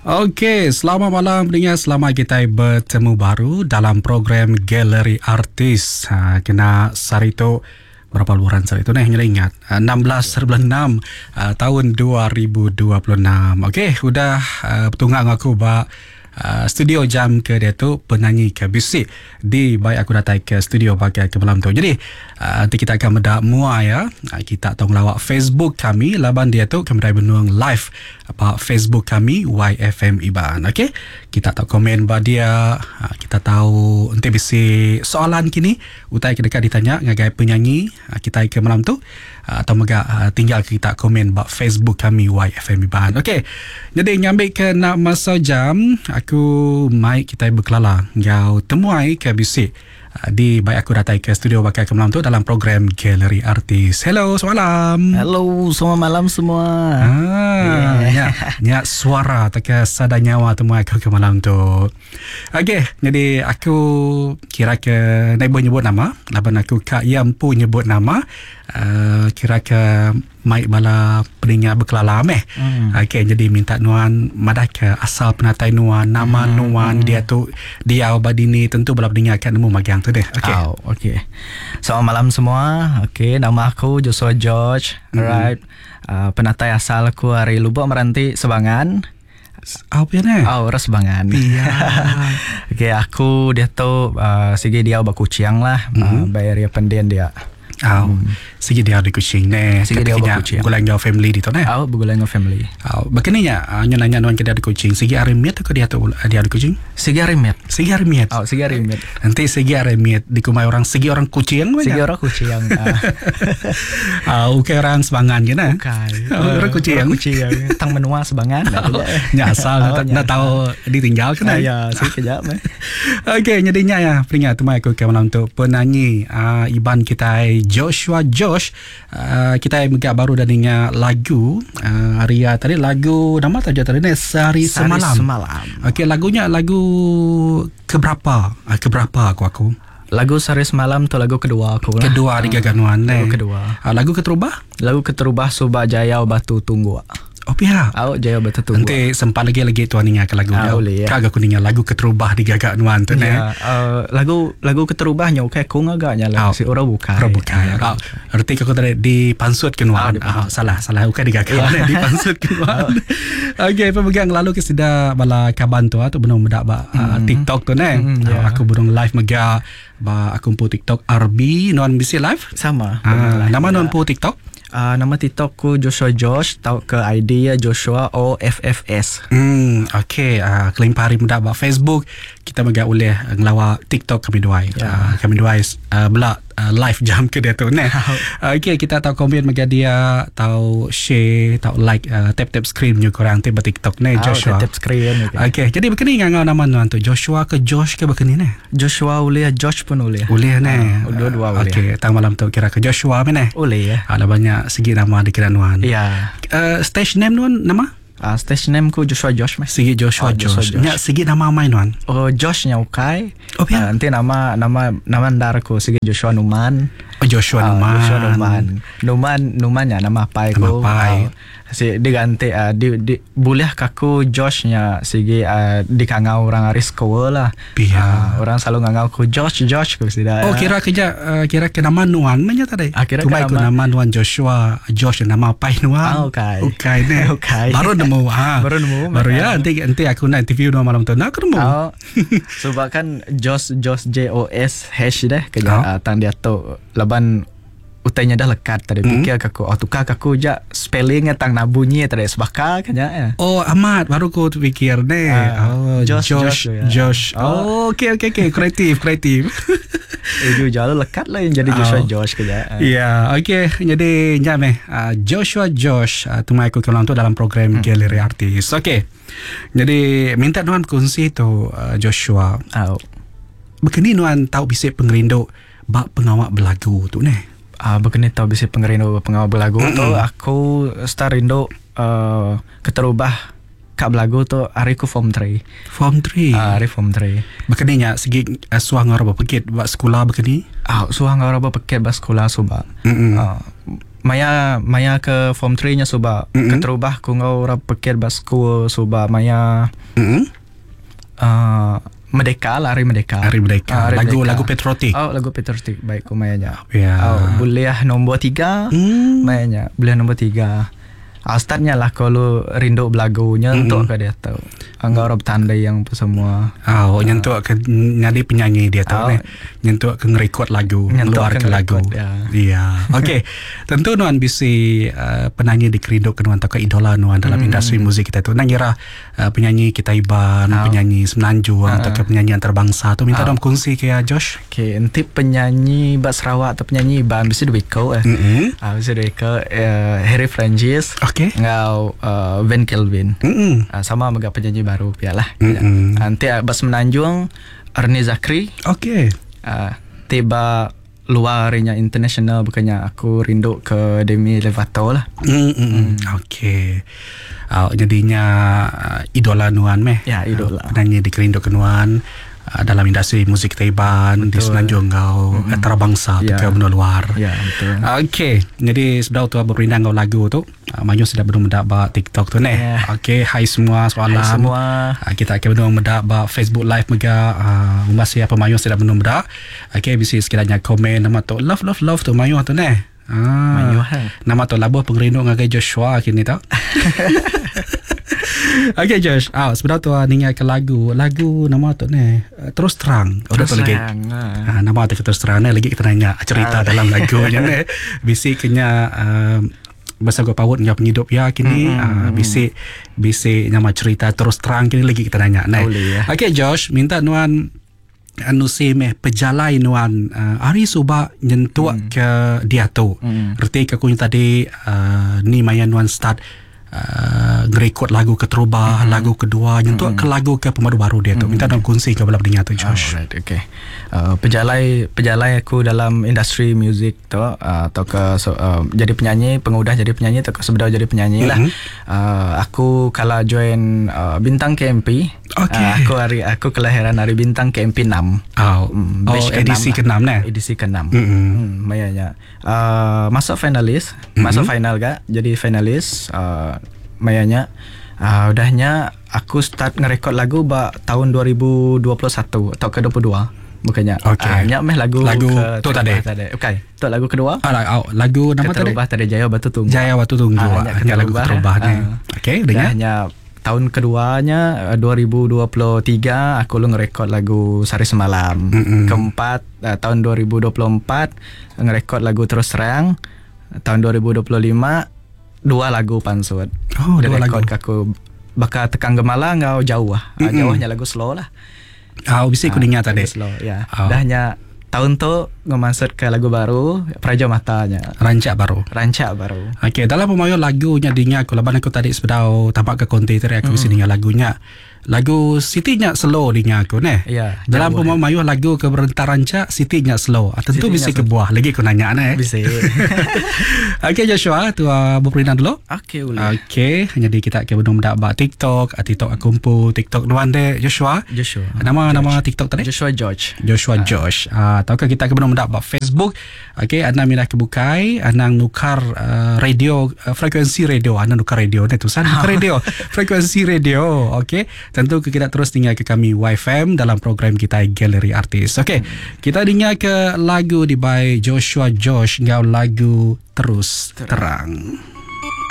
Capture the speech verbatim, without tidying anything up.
Okey, selamat malam pendengar. Selamat kita bertemu baru dalam program Galeri Artis. Ha, kena hari tu berapa luaran hari tu ni? Hanya ingat enam belas bulan enam uh, tahun dua ribu dua puluh enam. Okey, sudah uh, bertunggang aku ba Uh, studio jam ke dia tu penyanyi ke bisik di baik aku datang ke studio bagai ke malam tu. Jadi uh, nanti kita akan mendak mua ya. Uh, kita tong lawak Facebook kami laban dia tu kami dah benuang live apa Facebook kami Y F M Iban. Okey. Kita tak komen ba dia. Uh, kita tahu nanti bisik soalan kini utai kedekat ditanya ngagai penyanyi uh, kita ke malam tu uh, atau mega uh, tinggal kita komen ba Facebook kami Y F M Iban. Okey. Jadi nyambil ke nak masa jam aku mai kita berkelala ngau temuai ke bisik di baik aku datang ke studio bakal ke malam tu dalam program Galeri Artis. Hello, selamat malam. Hello, selamat malam semua. Ah, yeah. Nya suara tak sada nyawa temuai aku ke malam tu. Okey, jadi aku kira ke nak nyebut nama, laban aku kak Yampu nyebut nama. Uh, kira ke mai bala pendengar berkelala meh. Hmm. Okey, jadi minta nuan madah ke asal penatai nuan, nama hmm. nuan hmm. dia tu dia badini tentu bala pendengar akan nemu magang tu deh. Okey. Oh, okey. Selamat malam semua. Okey, nama aku Joshua George. Hmm. Alright. Uh, penatai asal aku dari Lubuk Meranti, Sebangan. Apa ya ni? Oh, ras Sebangan. Iya. Okey, aku dia tu uh, sige dia baku ciang lah. Mm-hmm. Uh, bayar dia pendian dia. Oh, hmm. Sige dia di Kuching ne. Sige dia di Kuching. Bulan jauh family di tu ne. Oh, bulan jauh family. Oh, begini ya. Nyo nanya nuan ke dia di Kuching. Sige arimiat atau dia tu dia di Kuching? Sige arimiat. Sige arimiat. Oh, sige arimiat. Nanti sige arimiat di kumai orang sige orang Kuching mana? Sige orang Kuching. Ah, uh, ukai orang Sebangan je na. Ukai. Orang Kuching. Kuching. Tang menua Sebangan. Nyasal nak tahu ditinggal kan? Ya, sige kejap. Okey, jadinya ya. Peringat tu mai aku ke malam tu penyanyi uh, Iban kita Joshua Josh. Uh, kita megak baru daninya lagu uh, Arya tadi lagu nama tajuk tadi ni Sehari Semalam. Semalam. Okey, lagunya lagu keberapa? Uh, keberapa aku aku? Lagu Sehari Semalam tu lagu kedua aku lah. Kedua di Gaganuan ni. Lagu kedua. Uh, lagu keterubah? Lagu keterubah Subah Jaya Batu Tunggu. Oh pihak. Oh, Jaya Batu Tunggu. Nanti sempat lagi-lagi tuan ingat ke lagu. Ah, boleh ya. Kagak aku ingat lagu keterubah di Gaganuan tu ni. Ya, uh, lagu lagu keterubahnya okay kung agaknya lah. Oh, si orang bukai. Orang bukai. Oh, arti aku tadi di Pansut ke Nuan. Oh, salah, salah bukan di Gaganuan, di Pansut ke Nuan. Okey, pemegang lalu ke sida bala kaban tu tu benar bedak ba mm-hmm. TikTok tu ni. Mm-hmm, yeah. Aku burung live mega ba aku pu TikTok R B Nuan bisi live. Sama. Ah, nama Nuan pu TikTok? Uh, nama TikTok ku Joshua Josh, tahu ke I D ya Joshua O F F S. Hmm, okey. Uh, kelimpari muda ba Facebook kita mega boleh ngelawa TikTok kami dua. Yeah. Uh, kami dua uh, belak uh, live jam ke dia tu ne. Okey, kita tahu komen mega dia, tahu share, tahu like, uh, tap tap screen nyu korang tu ba TikTok ne Joshua. Oh, tap screen. Okey, jadi begini ngau nama Nuan tu Joshua ke Josh ke begini ne? Joshua boleh, Josh pun boleh. Boleh ne. Uh, dua-dua boleh. Okey, tang malam tu kira ke Joshua mana? Boleh ya. Ada banyak segi nama di kira Nuan. Ya. Uh, stage name Nuan nama? Uh, stage name ku Joshua Josh mas. Segi Joshua, oh, Josh. Josh. Nya segi nama main Nuan. Oh, Joshnya ukai. Oh, uh, nanti nama nama nama ndar ku segi Joshua Numan. Oh, Joshua uh, Numan. Joshua Numan. Numan Numannya nama pai ku. Nama pai. Uh, si diganti uh, di, di boleh kaku Joshnya segi uh, dikangau orang aris ko lah. Uh, orang selalu ngangau ku Josh Josh ku sida. Oh, kira kerja uh, kira ke nama Nuan menya tadi. Ah, kira ke nama, nama Nuan Joshua Josh nama pai Nuan. Ah, okay. Okay ne. Okay. Baru nemu ah. Baru nemu. Baru ya nanti nanti aku nak interview Nuan malam tu. Nak nemu. Oh. Sebab kan Josh Josh J O S hash deh kerja oh. uh, tang dia tu laban utainya dah lekat tadi hmm. fikir aku oh tukar aku je spellingnya tang na bunyi tadi sebaka kan ya. Oh amat baru aku fikir deh. Uh, oh Josh Josh, Josh, ya. Josh. Oh okey okey okey kreatif kreatif. Itu jalan lekat lah yang jadi Joshua oh. Josh kerja. Ya yeah, okey jadi nyame uh, Joshua Josh uh, tumai aku kelang tu dalam program hmm. Galeri Artis. Okey. Jadi minta Nuan kongsi tu uh, Joshua. Oh. Begini Nuan tahu bisik pengerindu bak pengawak belagu tu ne. Ah, uh, begini tahu bisa pengerindu pengawal belagu mm-hmm. tu aku start rindu uh, keterubah kak belagu tu hari ku form three. Form three. Ah, uh, hari form three. Begini nya segi uh, suang ngaro pekit buat sekolah begini. Ah, uh, suang ngaro pekit buat sekolah subak. Mm-hmm. Uh, Maya Maya ke form three nya suba Mm-mm. keterubah ku ngau ra pikir bas school suba Maya Mm-mm. uh, Merdeka lah, Hari Merdeka. Hari Merdeka. Ah, Hari Lagu Merdeka. lagu patriotik. Oh, lagu patriotik. Baik ku mayanya. Ya. Oh, buliah nombor tiga. Hmm. Mayanya buliah nombor tiga. Ah, startnya lah kalau rindu belagunya Mm-mm. untuk ke dia tahu. Angga orang tandai yang apa semua. Oh, nyentuh ke ngadi penyanyi dia tahu Oh. ni. Nyentuh ke ngerekod lagu, Nyentuh keluar ke ke lagu. ngerekod, ya. Iya. Okey. Tentu nuan bisi uh, penyanyi di kerindu ke nuan atau ke idola nuan dalam Mm. industri muzik kita tu. Nang kira uh, penyanyi kita Iban, Oh. penyanyi Semenanjung Ah. atau ke penyanyi antarabangsa tu minta Oh. dong kongsi ke ya Josh. Okay, nanti penyanyi Bas Sarawak atau penyanyi Iban bisa duit kau eh. Mm-mm. Ah, bisa duit kau uh, Harry Francis. Okey. Ngau uh, Van Kelvin. Mm-mm. Ah, sama mega penyanyi baru pialah. Mm-mm. Nanti uh, Bas Menanjung Ernie Zakri. Okey. Uh, tiba luarnya international bukannya aku rindu ke Demi Lovato lah. Mm-mm. Okey. Uh, jadinya uh, idola nuan meh. Ya, idola. Uh, penyanyi di kerindu ke nuan uh, dalam industri muzik Taiban di Betul. Semenanjung kau Mm-mm. antarabangsa Ya. ke benua luar. Ya, betul. Okey, jadi sudah tu berpindah kau lagu tu. Uh, Mayu sudah belum mendapat TikTok tu ni. Ya. Okey, hai semua soalan. Hai semua. Uh, kita akan belum mendapat Facebook live mega uh, umbas siapa Mayu sudah belum mendapat. Okey, bisa sekiranya komen nama tu love love love tu Mayu tu ni. Ah, Mayu, ha. nama tu labuh pengerindu ngagai Joshua kini tau. Okay Josh, ah sebenarnya tu uh, ningai ke lagu, lagu nama tu ni uh, terus terang. Udah tu lagi. ah. Ah, nama tu terus terang ni lagi kita nanya cerita Ah. dalam lagunya ni. Bisi kena uh, bahasa gua pawut nya penghidup ya kini Mm, mm, uh, mm. bisi bisi nama cerita terus terang kini lagi kita nanya. Nah. Boleh, ya. Okay Josh, minta nuan anu si meh pejalai nuan uh, hari suba nyentuh Mm. ke dia tu. Mm. Erti ke kunya tadi uh, ni maya nuan start uh, ngerekod lagu keterubah, Mm-hmm. lagu kedua nyentuh Mm-hmm. ke lagu ke pemadu baru dia tu. Minta dong kongsi ke belah pendengar tu Josh. Alright, okay. Uh, pejalai pejalai aku dalam industri muzik tu uh, atau ke so, uh, jadi penyanyi, pengudah jadi penyanyi atau ke sebenar jadi penyanyi lah. Mhm. Uh, aku kala join uh, Bintang K M P. Okay. Uh, aku hari aku kelahiran hari Bintang K M P enam. Oh, Hmm, oh batch edisi ke ke-enam lah. ni. Edisi ke-enam. Mm-mm. Hmm, mayanya. Uh, masuk finalis, Mm-mm. masuk final gak? Jadi finalis uh, mayanya. Uh, udahnya aku start ngerekod lagu ba tahun dua ribu dua puluh satu atau ke dua puluh dua. Bukannya. Okay. Ah, nyak meh lagu Lagu ke tu terubah tadi. Okey. Tu lagu kedua. Ah, la- oh, lagu nama tadi? Keterubah tadi Jaya Batu Tunggu. Jaya Waktu Tunggu. Ah, Ah, hanya hanya lagu keterubah, keterubah ni. ah. Okey, dengar. Dahnya tahun keduanya eh, dua ribu dua puluh tiga aku lu ngerekod lagu Sari Semalam. Mm-mm. Keempat eh, tahun dua ribu dua puluh empat ngerekod lagu Terus Terang. Tahun dua ribu dua puluh lima dua lagu Pansut. Oh, dua lagu. Direkod aku bakal tekan gemala ngau jauh ah. Ah, Mm-mm. jauhnya lagu slow lah. Ah, bisa aku dengar tadi. Lagu slow ya. Oh. Dahnya tahun tu ngemasuk ke lagu baru Praja Matanya. Rancak baru. Rancak baru. Okey, dalam pemayo lagunya dengar aku laban aku tadi sebedau tampak ke konten tadi aku mesti dengar lagunya. Lagu Siti nya slow dengar aku ni. Ya, Dalam jauh, pemayo lagu ke berentar rancak Siti nya slow. Ah, tentu Siti bisa nya ke buah lagi aku nanya ni. Bisa. Okey Joshua, tu uh, berperindah dulu. Okey, boleh. Okey, jadi kita akan belum dapat TikTok, ah, TikTok aku kumpul TikTok luan deh Joshua. Joshua. Nama nama TikTok tadi? Joshua George. Joshua Josh. Ah, tahukah kita akan belum mendapat Facebook. Okey, anda minat kebukai, anda nukar uh, radio, uh, frekuensi radio, anda nukar radio ni tulisan nukar radio, frekuensi radio. Okey, tentu kita terus dengar ke kami Y F M dalam program kita Galeri Artis. Okey, kita dengar ke lagu di by Joshua Josh, ngau lagu Terus Terang.